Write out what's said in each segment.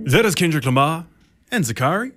That is Kendrick Lamar and Zakari.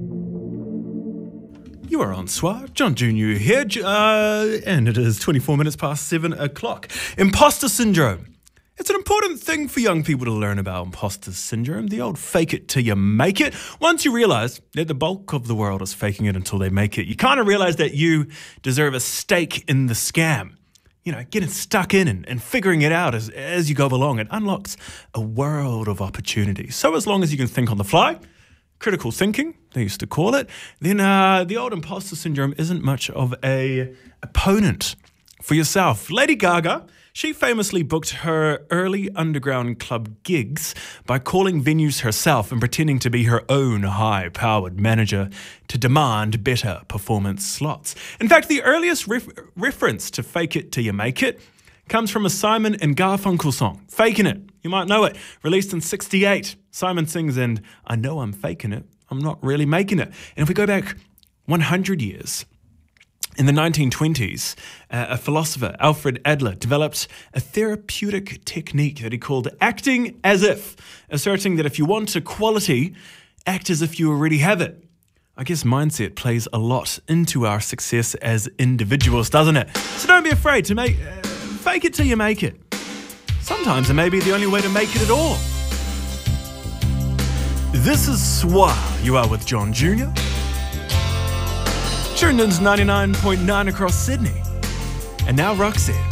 You are on SWA. John Jr. here, and it is 24 minutes past 7 o'clock. Imposter syndrome. It's an important thing for young people to learn about imposter syndrome, the old fake it till you make it. Once you realise that the bulk of the world is faking it until they make it, you kind of realise that you deserve a stake in the scam. You know, getting stuck in and figuring it out as you go along. It unlocks a world of opportunity. So as long as you can think on the fly, critical thinking, they used to call it, then the old imposter syndrome isn't much of a opponent for yourself. Lady Gaga, she famously booked her early underground club gigs by calling venues herself and pretending to be her own high-powered manager to demand better performance slots. In fact, the earliest reference to fake it till you make it comes from a Simon and Garfunkel song, Faking It. You might know it, released in '68. Simon sings, and I know I'm faking it, I'm not really making it. And if we go back 100 years, in the 1920s, a philosopher, Alfred Adler, developed a therapeutic technique that he called acting as if, asserting that if you want a quality, act as if you already have it. I guess mindset plays a lot into our success as individuals, doesn't it? So don't be afraid to fake it till you make it. Sometimes it may be the only way to make it at all. This is SWA. You are with John Jr. Tuned into 99.9 across Sydney. And now Roxette.